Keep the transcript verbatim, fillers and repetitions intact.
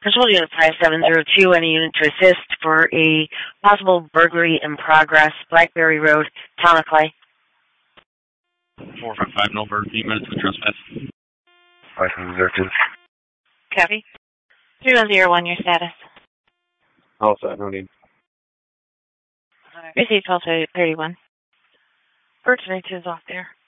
Control Unit five seven zero two, any unit to assist for a possible burglary in progress, Blackberry Road, Town of Clay. four five five, no burglary, minutes with trespass. five seven zero two. Copy. three one zero one, your status. All set, no need. Receive twelve thirty-one. Bird twenty-two is off there.